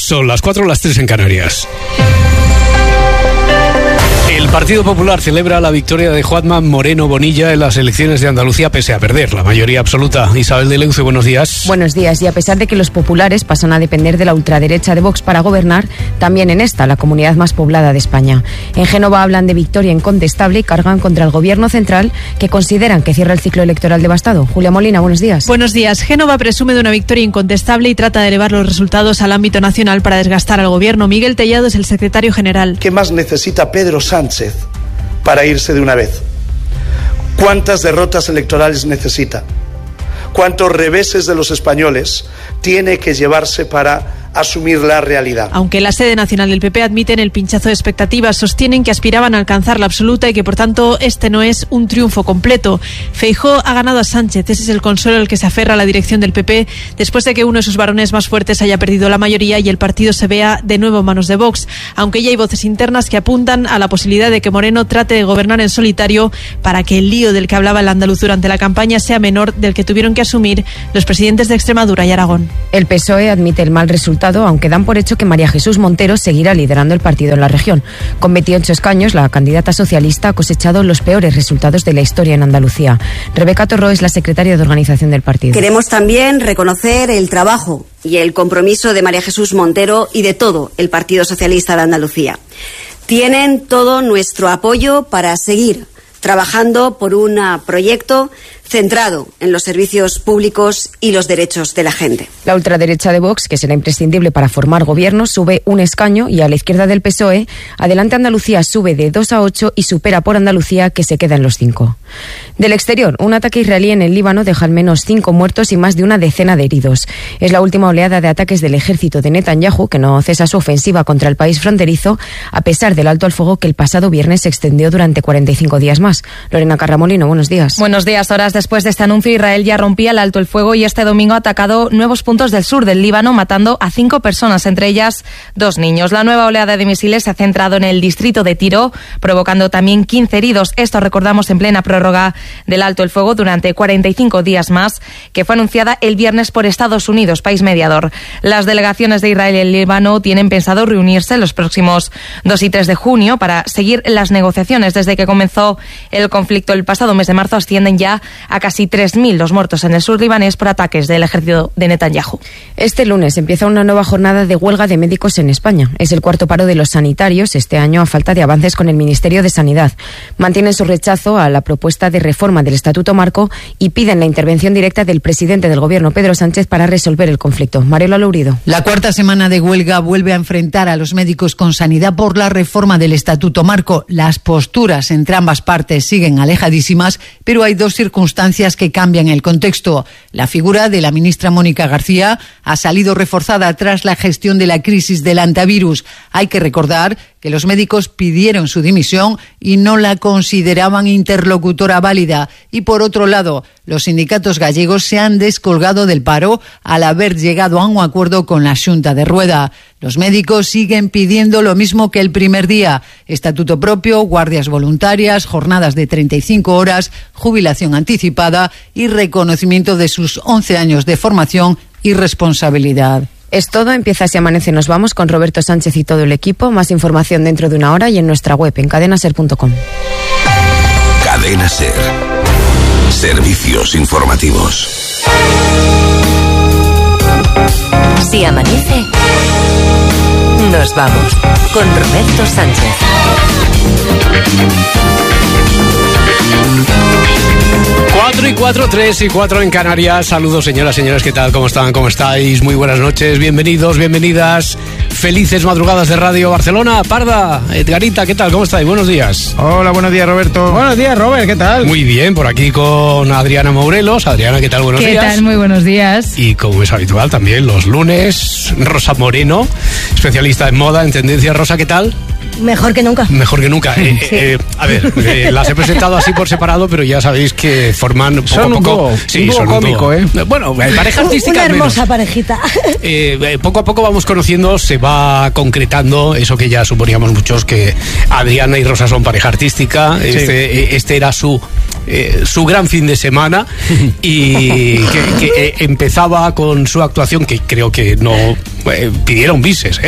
Son las 4, las 3 en Canarias. El Partido Popular celebra la victoria de Juanma Moreno Bonilla en las elecciones de Andalucía pese a perder la mayoría absoluta. Isabel de Leuce, buenos días. Buenos días. Y a pesar de que los populares pasan a depender de la ultraderecha de Vox para gobernar, también en esta, la comunidad más poblada de España. En Génova hablan de victoria incontestable y cargan contra el gobierno central, que consideran que cierra el ciclo electoral devastado. Julia Molina, buenos días. Buenos días. Génova presume de una victoria incontestable y trata de elevar los resultados al ámbito nacional para desgastar al gobierno. Miguel Tellado es el secretario general. ¿Qué más necesita Pedro Sánchez para irse de una vez? ¿Cuántas derrotas electorales necesita? ¿Cuántos reveses de los españoles tiene que llevarse para asumir la realidad? Aunque la sede nacional del PP admiten el pinchazo de expectativas, sostienen que aspiraban a alcanzar la absoluta y que por tanto este no es un triunfo completo. Feijóo ha ganado a Sánchez, ese es el consuelo al que se aferra la dirección del PP después de que uno de sus varones más fuertes haya perdido la mayoría y el partido se vea de nuevo en manos de Vox, aunque ya hay voces internas que apuntan a la posibilidad de que Moreno trate de gobernar en solitario para que el lío del que hablaba el andaluz durante la campaña sea menor del que tuvieron que asumir los presidentes de Extremadura y Aragón. El PSOE admite el mal resultado, aunque dan por hecho que María Jesús Montero seguirá liderando el partido en la región. Con 28 escaños, la candidata socialista ha cosechado los peores resultados de la historia en Andalucía. Rebeca Torró es la secretaria de organización del partido. Queremos también reconocer el trabajo y el compromiso de María Jesús Montero y de todo el Partido Socialista de Andalucía. Tienen todo nuestro apoyo para seguir trabajando por un proyecto centrado en los servicios públicos y los derechos de la gente. La ultraderecha de Vox, que será imprescindible para formar gobierno, sube un escaño y a la izquierda del PSOE, Adelante Andalucía sube de 2 a 8 y supera por Andalucía, que se queda en los 5. Del exterior, un ataque israelí en el Líbano deja al menos 5 muertos y más de una decena de heridos. Es la última oleada de ataques del ejército de Netanyahu, que no cesa su ofensiva contra el país fronterizo, a pesar del alto al fuego que el pasado viernes se extendió durante 45 días más. Lorena Carramolino, buenos días. Buenos días. Horas después de este anuncio, Israel ya rompía el alto el fuego y este domingo ha atacado nuevos puntos del sur del Líbano, matando a 5 personas, entre ellas 2 niños. La nueva oleada de misiles se ha centrado en el distrito de Tiro, provocando también 15 heridos. Esto, recordamos, en plena prórroga del alto el fuego durante 45 días más, que fue anunciada el viernes por Estados Unidos, país mediador. Las delegaciones de Israel y el Líbano tienen pensado reunirse los próximos 2 y 3 de junio para seguir las negociaciones. Desde que comenzó el conflicto el pasado mes de marzo, ascienden ya a casi 3.000 los muertos en el sur libanés por ataques del ejército de Netanyahu. Este lunes empieza una nueva jornada de huelga de médicos en España. Es el cuarto paro de los sanitarios este año a falta de avances con el Ministerio de Sanidad. Mantienen su rechazo a la propuesta de reforma del Estatuto Marco y piden la intervención directa del presidente del Gobierno, Pedro Sánchez, para resolver el conflicto. Mariela Lourido. La cuarta semana de huelga vuelve a enfrentar a los médicos con sanidad por la reforma del Estatuto Marco. Las posturas entre ambas partes siguen alejadísimas, pero hay 2 circunstancias que cambian el contexto. La figura de la ministra Mónica García ha salido reforzada tras la gestión de la crisis del antivirus. Hay que recordar que los médicos pidieron su dimisión y no la consideraban interlocutora válida. Y por otro lado, los sindicatos gallegos se han descolgado del paro al haber llegado a un acuerdo con la Xunta de Rueda. Los médicos siguen pidiendo lo mismo que el primer día: estatuto propio, guardias voluntarias, jornadas de 35 horas, jubilación anticipada y reconocimiento de sus 11 años de formación y responsabilidad. Es todo, empieza Así Amanece. Nos vamos con Roberto Sánchez y todo el equipo. Más información dentro de una hora y en nuestra web en cadenaser.com. Cadena Ser. Servicios informativos. Si amanece, nos vamos con Roberto Sánchez. 4 y 4, 3 y 4 en Canarias. Saludos, señoras, señores, ¿qué tal? ¿Cómo están? ¿Cómo estáis? Muy buenas noches, bienvenidos, bienvenidas. Felices madrugadas de Radio Barcelona. Parda, Edgarita, ¿qué tal? ¿Cómo estáis? Buenos días. Hola, buenos días, Roberto. Buenos días, Robert, ¿qué tal? Muy bien, por aquí con Adriana Mourelos. Adriana, ¿qué tal? Buenos días. ¿Qué tal? Muy buenos días. Y como es habitual también los lunes, Rosa Moreno, especialista en moda, en tendencias. Rosa, ¿qué tal? Mejor que nunca. Mejor que nunca. Sí. A ver, las he presentado así por separado, pero ya sabéis que forman poco son a poco. Un dúo, sí, un dúo son cómico, un dúo. Bueno, pareja artística. Una hermosa menos. parejita. Poco a poco vamos conociendo, se va concretando eso que ya suponíamos muchos, que Adriana y Rosa son pareja artística. Sí. Este era su su gran fin de semana y que empezaba con su actuación, que creo que no pidieron bises,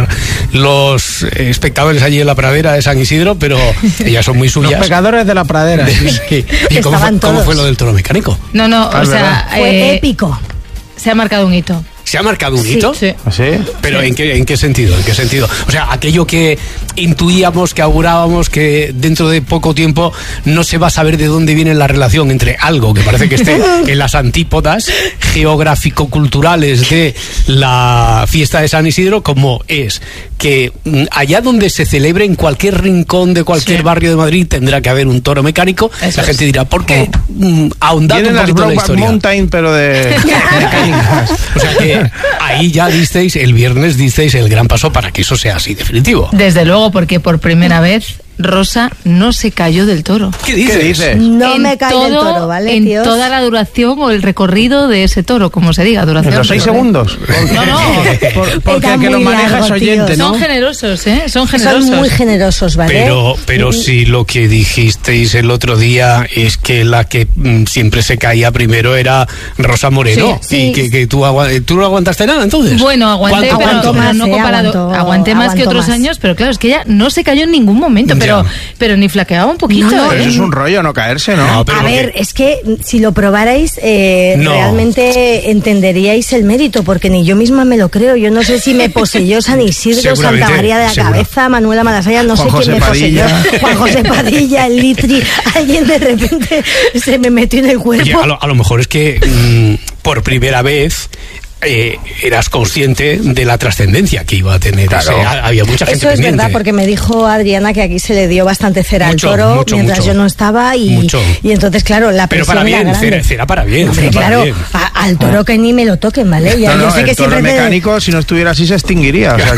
los espectadores allí en la pradera de San Isidro, pero ellas son muy suyas. Los pecadores de la pradera. Sí. ¿Y cómo fue lo del toro mecánico? No, o sea, fue épico. Se ha marcado un hito. ¿Se ha marcado un hito? Sí. ¿Sí? ¿Pero en qué sentido? ¿En qué sentido? O sea, aquello que intuíamos, que augurábamos, que dentro de poco tiempo no se va a saber de dónde viene la relación entre algo que parece que esté en las antípodas geográfico-culturales de la fiesta de San Isidro, como es que allá donde se celebre, en cualquier rincón de cualquier barrio de Madrid, tendrá que haber un toro mecánico. Eso la gente dirá, ¿por qué? Ahondando un poquito en la historia. Mountain, pero de mecánicas. O sea que ahí ya disteis, el viernes disteis el gran paso para que eso sea así definitivo. Desde luego, porque por primera vez Rosa no se cayó del toro. ¿Qué dices? No me cayó del toro, ¿vale, en tíos? toda la duración o el recorrido de ese toro, como se diga, duración. ¿En los 6 segundos? No. Porque el que lo maneja es oyente, ¿no? Son generosos, Son generosos. Son muy generosos, ¿vale? Pero si lo que dijisteis el otro día es que la que siempre se caía primero era Rosa Moreno, Sí. y que tú no aguantaste nada, entonces. Bueno, aguanté, Aguantó pero más, no comparado. Aguanté más que otros años, pero claro, es que ella no se cayó en ningún momento, pero ni flaqueaba un poquito. No, Pero eso es un rollo, no caerse, ¿no? pero A ver, es que si lo probarais, realmente entenderíais el mérito, porque ni yo misma me lo creo. Yo no sé si me poseyó San Isidro, Santa María de la Cabeza, Manuela Malasaya, no Juan sé quién me José poseyó. Juan José Padilla, el Litri, alguien de repente se me metió en el cuerpo. Oye, a lo mejor es que por primera vez eras consciente de la trascendencia que iba a tener. Claro. Había mucha gente Eso es pendiente. verdad, porque me dijo Adriana que aquí se le dio bastante cera Mucho, al toro mucho, mientras mucho. yo no estaba y entonces, claro, la Pero presión para era bien, grande. cera para bien. Hombre, cera para claro, bien. al toro que ni me lo toquen, ¿vale? Ya, No, yo sé el que toro siempre mecánico, si no estuviera así, se extinguiría. O sea,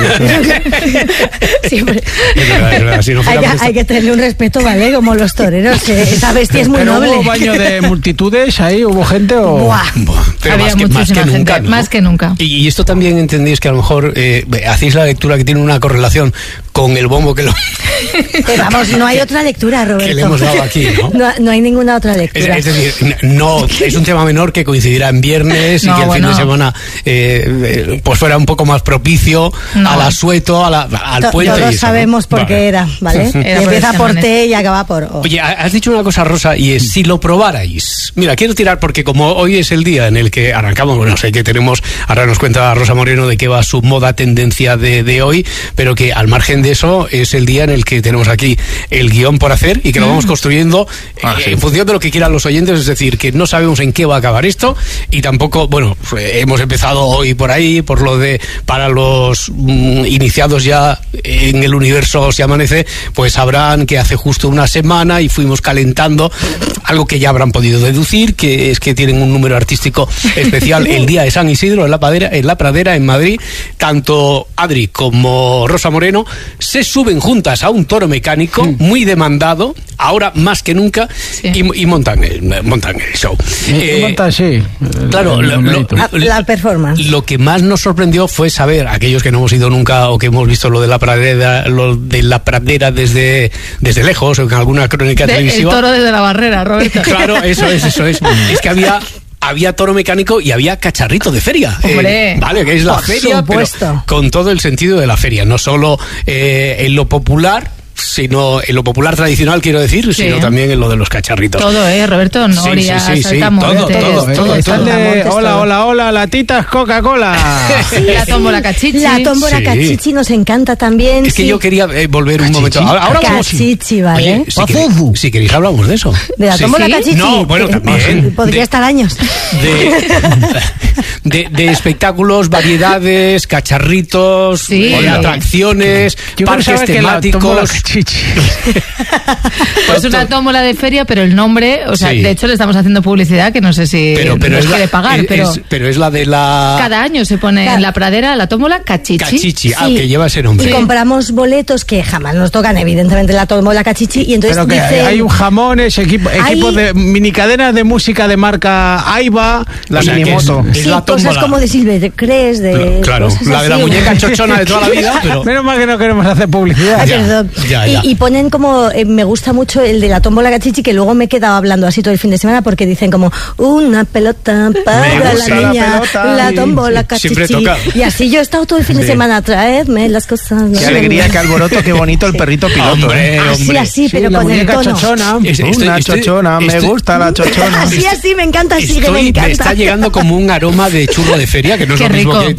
siempre Es verdad, si no fuera por hay que tenerle un respeto, ¿vale? Como los toreros, que esa bestia es muy ¿Pero noble. hubo baño de multitudes ahí? ¿Hubo gente o...? Buah. Pero Había más muchísima que nunca, gente, ¿no? más que nunca. Y esto también entendéis que a lo mejor hacéis la lectura que tiene una correlación con el bombo que Vamos, no hay otra lectura, Roberto. que le hemos dado aquí, ¿no? No hay ninguna otra lectura. Es decir, no es un tema menor que coincidirá en viernes y que el fin de semana pues fuera un poco más propicio al asueto, al puente. Todos y eso, sabemos por qué era, ¿vale? Era por Empieza ese por amanecer. T y acaba por O. Oye, has dicho una cosa, Rosa, y es, si lo probarais. Mira, quiero tirar, porque como hoy es el día en el que arrancamos, bueno, sé que tenemos, ahora nos cuenta Rosa Moreno de qué va su moda tendencia de hoy, pero que al margen de eso es el día en el que tenemos aquí el guión por hacer y que lo vamos construyendo en función de lo que quieran los oyentes, es decir, que no sabemos en qué va a acabar esto y tampoco, bueno, hemos empezado hoy por ahí, por lo de, para los iniciados ya en el universo Si Amanece, pues sabrán que hace justo una semana y fuimos calentando algo que ya habrán podido deducir, que es que tienen un número artístico especial el día de San Isidro en la Pradera, en Madrid. Tanto Adri como Rosa Moreno se suben juntas a un toro mecánico muy demandado, ahora más que nunca, y montan el show. Montan, sí. Claro, La performance. lo que más nos sorprendió fue saber, aquellos que no hemos ido nunca o que hemos visto lo de la pradera desde lejos o en alguna crónica televisiva. El toro desde la barrera, Roberto. Claro, eso es. Es que había toro mecánico y había cacharrito de feria. Hombre, vale, que es la por feria, supuesto. pero con todo el sentido de la feria, no solo en lo popular, sino en lo popular tradicional, quiero decir, sino también en lo de los cacharritos. Todo, Roberto, Noria, sí, saltamontes, todo. Hola, latitas Coca-Cola. La tómbola cachichi. La tómbola cachichi nos encanta también. Es que yo quería volver un momento. Ahora vamos. Cachichi, ¿vale? Oye, si queréis hablamos de eso. De la tómbola cachichi. No, bueno, también. Podría estar años. De espectáculos, variedades, cacharritos, atracciones, parques temáticos. Pues una tómbola de feria, pero el nombre, o sea, de hecho le estamos haciendo publicidad que no sé si nos quiere pagar, pero es la de la... Cada año se pone en la pradera la tómbola cachichi. Cachichi, Sí. que lleva ese nombre. Y compramos boletos que jamás nos tocan, evidentemente, la tómbola cachichi, y entonces Pero que dicen... hay un jamones, equipos de minicadenas de música de marca Aiba, la minimoto. Es la cosas tómbola. como de Silvestres, de... Claro, cosas la de la así. muñeca chochona de toda la vida, pero... Menos mal que no queremos hacer publicidad. Ay, perdón. Y ponen como, me gusta mucho el de la tómbola cachichi, que luego me he quedado hablando así todo el fin de semana porque dicen como una pelota para la niña, la tómbola cachichi. Y así yo he estado todo el fin de semana, traedme las cosas. Qué alegría, qué alboroto, qué bonito el perrito piloto. Así, pero con el tono. Chochona. Chochona, me gusta la chochona. Así, me encanta, me encanta. Me está llegando como un aroma de churro de feria, que no es lo mismo que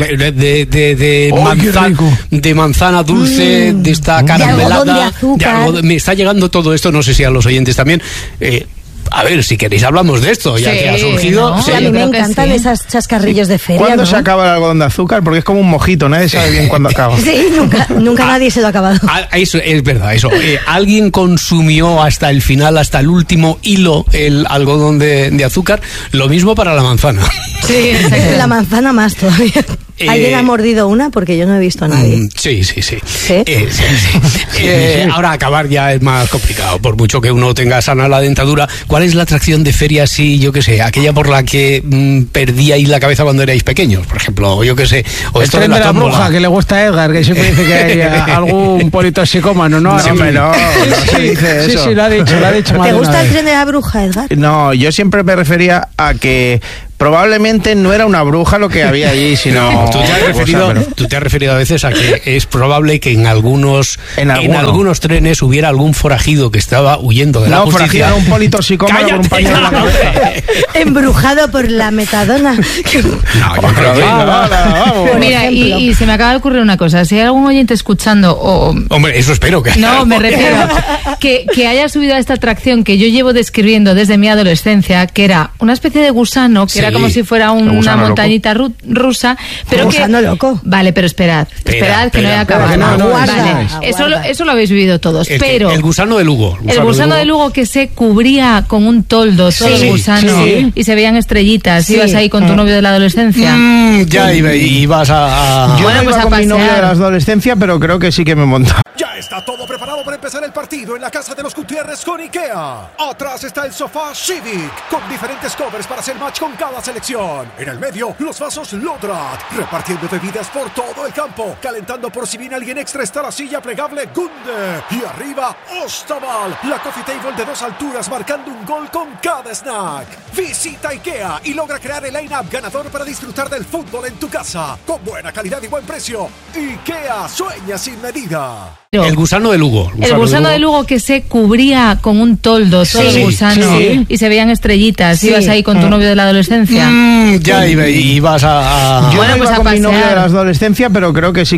de manzana dulce, de esta caramelada, de azúcar. Me está llegando todo esto, no sé si a los oyentes también. A ver, si queréis hablamos de esto, ya que ha surgido. ¿No? Sí, a mí me encantan esas chascarrillos de feria. ¿Cuándo se acaba el algodón de azúcar? Porque es como un mojito, nadie sabe bien cuándo acaba. Sí, nunca nadie se lo ha acabado. Eso es verdad, eso. Alguien consumió hasta el final, hasta el último hilo, el algodón de azúcar. Lo mismo para la manzana. Sí, exacto. La manzana más todavía. ¿Alguien ha mordido una? Porque yo no he visto a nadie. Sí. Ahora acabar ya es más complicado, por mucho que uno tenga sana la dentadura. ¿Cuál es la atracción de feria, sí, yo qué sé, aquella por la que perdíais la cabeza cuando erais pequeños, por ejemplo, o yo qué sé, o el esto tren de la tómbola? bruja, que le gusta a Edgar, que siempre dice que hay algún politoxicómano, ¿no? No se dice eso. Sí, lo ha dicho más. ¿Te gusta el tren de la bruja, Edgar? No, yo siempre me refería a que probablemente no era una bruja lo que había allí, sino... Tú te has referido a veces a que es probable que en algunos trenes hubiera algún forajido que estaba huyendo de la justicia. No, forajido era un politoxicómano con un pañuelo en la cabeza. Embrujado por la metadona. No, yo creo que... Mira, y se me acaba de ocurrir una cosa. Si hay algún oyente escuchando o... Hombre, eso espero que... No, me refiero que haya subido a esta atracción que yo llevo describiendo desde mi adolescencia, que era una especie de gusano, que era como si fuera una montañita rusa, pero que... Gusano loco. Vale, pero esperad que no he acabado. Vale, eso lo habéis vivido todos, pero... El gusano de Lugo. El gusano de Lugo que se cubría con un toldo, todo el gusano, y se veían estrellitas, ibas ahí con tu novio de la adolescencia. Ya ibas a... Yo no iba con mi novio de la adolescencia, pero creo que sí que me montaba. Ya está todo preparado para empezar el partido en la casa de los Gutiérrez con IKEA. Atrás está el sofá Civic, con diferentes covers para hacer match con cada selección. En el medio, los vasos Lodrat, repartiendo bebidas por todo el campo. Calentando por si viene alguien extra está la silla plegable Gunde. Y arriba, Ostaval, la coffee table de 2 alturas marcando un gol con cada snack. Visita IKEA y logra crear el line-up ganador para disfrutar del fútbol en tu casa. Con buena calidad y buen precio. IKEA, sueña sin medida. El gusano de Lugo. El gusano de Lugo que se cubría con un toldo, todo el gusano, y se veían estrellitas, ibas ahí con tu novio de la adolescencia. Ya ibas a... Yo no iba con mi novio de la adolescencia, pero creo que sí